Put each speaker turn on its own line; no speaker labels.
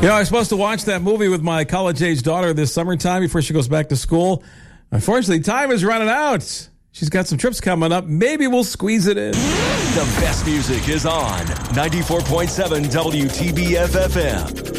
I was supposed to watch that movie with my college-age daughter this summertime before she goes back to school. Unfortunately, time is running out. She's got some trips coming up. Maybe we'll squeeze it in.
The best music is on 94.7 WTBF FM.